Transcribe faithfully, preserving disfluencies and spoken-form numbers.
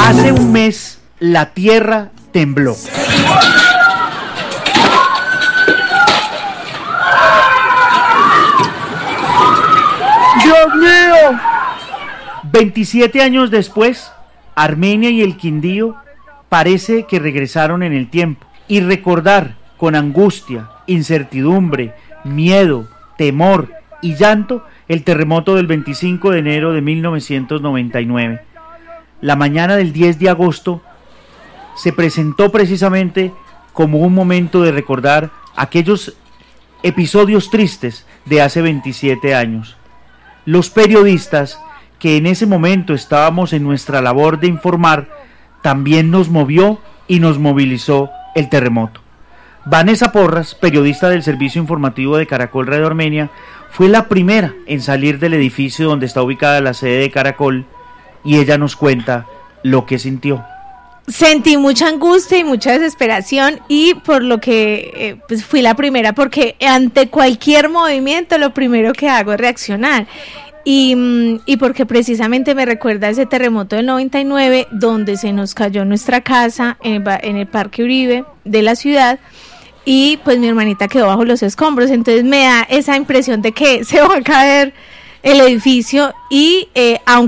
Hace un mes la tierra tembló. ¡Dios mío! veintisiete años después, Armenia y el Quindío parece que regresaron en el tiempo, y recordar con angustia, incertidumbre, miedo, temor y llanto el terremoto del veinticinco de enero de mil novecientos noventa y nueve. La mañana del diez de agosto se presentó precisamente como un momento de recordar aquellos episodios tristes de hace veintisiete años. Los periodistas que en ese momento estábamos en nuestra labor de informar, también nos movió y nos movilizó el terremoto. Vanessa Porras, periodista del servicio informativo de Caracol Radio Armenia, fue la primera en salir del edificio donde está ubicada la sede de Caracol, y ella nos cuenta lo que sintió. Sentí mucha angustia y mucha desesperación, y por lo que eh, pues fui la primera, porque ante cualquier movimiento lo primero que hago es reaccionar. Y, y porque precisamente me recuerda ese terremoto del noventa y nueve, donde se nos cayó nuestra casa en el, en el Parque Uribe de la ciudad, y pues mi hermanita quedó bajo los escombros. Entonces me da esa impresión de que se va a caer el edificio, y eh, aunque